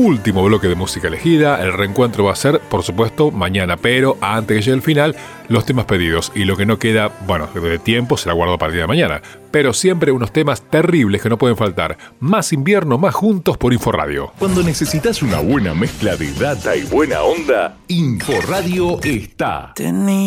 último bloque de música elegida. El reencuentro va a ser, por supuesto, mañana, pero antes que llegue el final, los temas pedidos. Y lo que no queda, bueno, de tiempo se la guardo para el día de mañana. Pero siempre unos temas terribles que no pueden faltar. Más invierno, más juntos por Inforradio. Cuando necesitas una buena mezcla de data y buena onda, Inforradio está.